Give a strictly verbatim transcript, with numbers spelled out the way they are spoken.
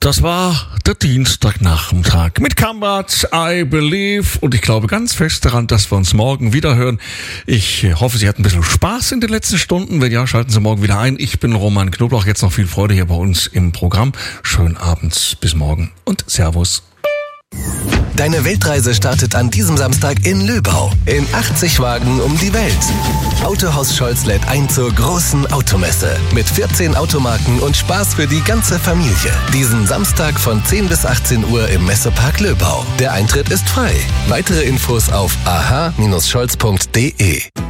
Das war der Dienstagnachmittag mit Kambat, I Believe, und ich glaube ganz fest daran, dass wir uns morgen wieder hören. Ich hoffe, Sie hatten ein bisschen Spaß in den letzten Stunden. Wenn ja, schalten Sie morgen wieder ein. Ich bin Roman Knoblauch. Jetzt noch viel Freude hier bei uns im Programm. Schönen Abend, bis morgen und Servus. Deine Weltreise startet an diesem Samstag in Löbau. In achtzig Wagen um die Welt. Autohaus Scholz lädt ein zur großen Automesse. Mit vierzehn Automarken und Spaß für die ganze Familie. Diesen Samstag von zehn bis achtzehn Uhr im Messepark Löbau. Der Eintritt ist frei. Weitere Infos auf aha Bindestrich scholz punkt de.